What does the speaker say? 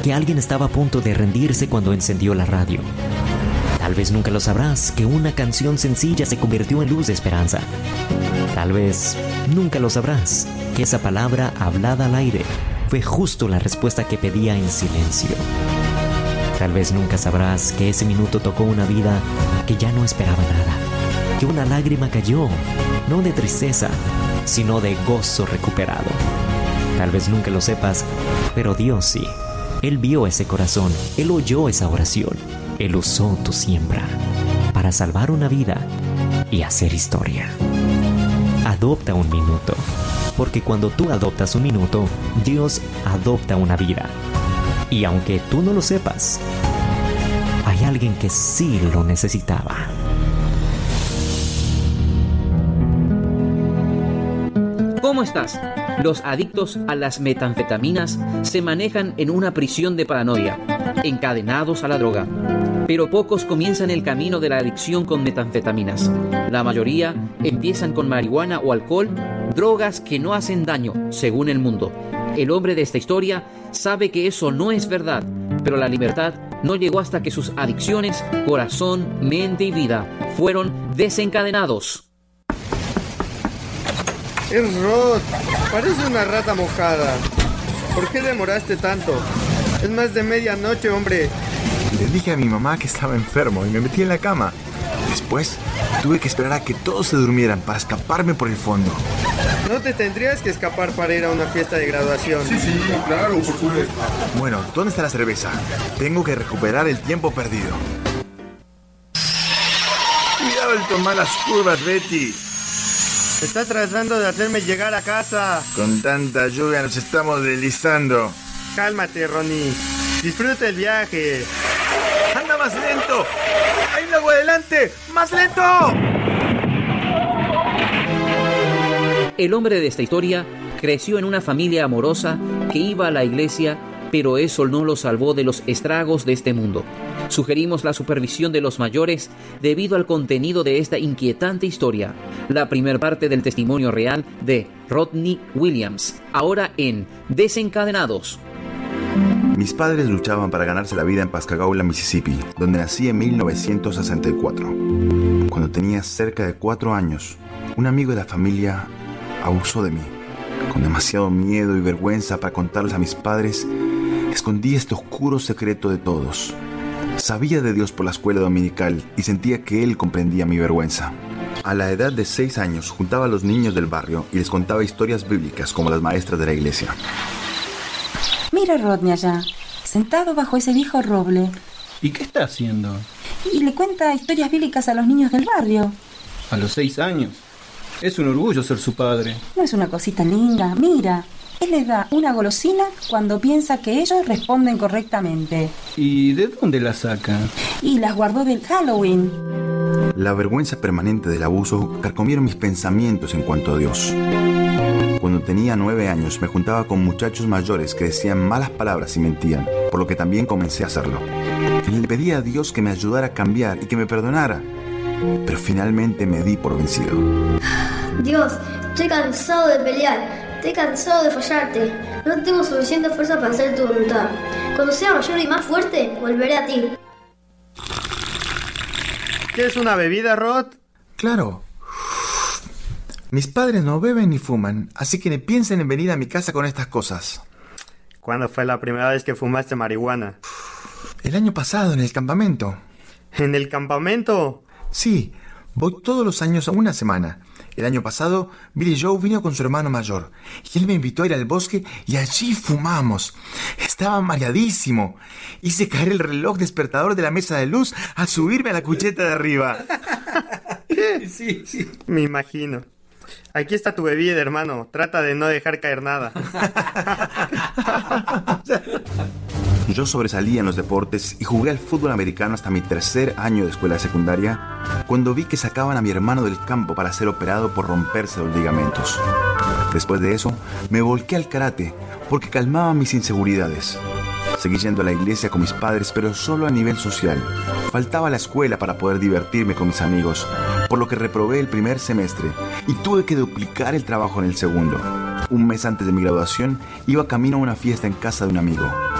que alguien estaba a punto de rendirse cuando encendió la radio. Tal vez nunca lo sabrás, que una canción sencilla se convirtió en luz de esperanza. Tal vez nunca lo sabrás, que esa palabra hablada al aire fue justo la respuesta que pedía en silencio. Tal vez nunca sabrás que ese minuto tocó una vida que ya no esperaba nada, que una lágrima cayó, no de tristeza, sino de gozo recuperado. Tal vez nunca lo sepas, pero Dios sí. Él vio ese corazón, Él oyó esa oración, Él usó tu siembra para salvar una vida y hacer historia. Adopta un minuto, porque cuando tú adoptas un minuto, Dios adopta una vida. Y aunque tú no lo sepas, hay alguien que sí lo necesitaba. ¿Cómo estás? Los adictos a las metanfetaminas se manejan en una prisión de paranoia, encadenados a la droga. Pero pocos comienzan el camino de la adicción con metanfetaminas. La mayoría empiezan con marihuana o alcohol, drogas que no hacen daño, según el mundo. El hombre de esta historia sabe que eso no es verdad, pero la libertad no llegó hasta que sus adicciones, corazón, mente y vida fueron desencadenados. Es Rod, parece una rata mojada. ¿Por qué demoraste tanto? Es más de medianoche, hombre. Le dije a mi mamá que estaba enfermo y me metí en la cama. Después tuve que esperar a que todos se durmieran para escaparme por el fondo. No te tendrías que escapar para ir a una fiesta de graduación. Sí, claro, por supuesto. Bueno, ¿dónde está la cerveza? Tengo que recuperar el tiempo perdido. Cuidado al tomar las curvas, Betty. Está tratando de hacerme llegar a casa. Con tanta lluvia nos estamos deslizando. Cálmate, Ronnie. Disfruta el viaje. ¡Anda más lento! ¡Hay un lago adelante! ¡Más lento! El hombre de esta historia creció en una familia amorosa que iba a la iglesia, pero eso no lo salvó de los estragos de este mundo. Sugerimos la supervisión de los mayores debido al contenido de esta inquietante historia. La primera parte del testimonio real de Rodney Williams, ahora en Desencadenados. Mis padres luchaban para ganarse la vida en Pascagoula, Mississippi, donde nací en 1964. Cuando tenía cerca de 4 años, un amigo de la familia abusó de mí. Con demasiado miedo y vergüenza para contarles a mis padres, escondí este oscuro secreto de todos. Sabía de Dios por la escuela dominical y sentía que Él comprendía mi vergüenza. A la edad de 6 años, juntaba a los niños del barrio y les contaba historias bíblicas como las maestras de la iglesia. Mira a Rodney allá, sentado bajo ese viejo roble. ¿Y qué está haciendo? Y le cuenta historias bíblicas a los niños del barrio. A los 6 años. Es un orgullo ser su padre. ¿No es una cosita linda? Mira, él les da una golosina cuando piensa que ellos responden correctamente. ¿Y de dónde la saca? Y las guardó del Halloween. La vergüenza permanente del abuso carcomieron mis pensamientos en cuanto a Dios. Cuando tenía 9 años me juntaba con muchachos mayores que decían malas palabras y mentían, por lo que también comencé a hacerlo. Le pedí a Dios que me ayudara a cambiar y que me perdonara, pero finalmente me di por vencido. Dios, estoy cansado de pelear, estoy cansado de fallarte. No tengo suficiente fuerza para hacer tu voluntad. Cuando sea mayor y más fuerte, volveré a ti. ¿Qué es una bebida, Rod? Claro. Mis padres no beben ni fuman, así que ni piensen en venir a mi casa con estas cosas. ¿Cuándo fue la primera vez que fumaste marihuana? El año pasado, en el campamento. ¿En el campamento? Sí, voy todos los años a una semana. El año pasado, Billy Joe vino con su hermano mayor y él me invitó a ir al bosque y allí fumamos. Estaba mareadísimo. Hice caer el reloj despertador de la mesa de luz al subirme a la cucheta de arriba. Sí. Me imagino. Aquí está tu bebida, hermano. Trata de no dejar caer nada. Yo sobresalía en los deportes y jugué al fútbol americano hasta mi 3er año de escuela secundaria, cuando vi que sacaban a mi hermano del campo para ser operado por romperse los ligamentos. Después de eso, me volqué al karate porque calmaba mis inseguridades. Seguí yendo a la iglesia con mis padres, pero solo a nivel social. Faltaba la escuela para poder divertirme con mis amigos, por lo que reprobé el primer semestre y tuve que duplicar el trabajo en el segundo. Un mes antes de mi graduación, iba camino a una fiesta en casa de un amigo.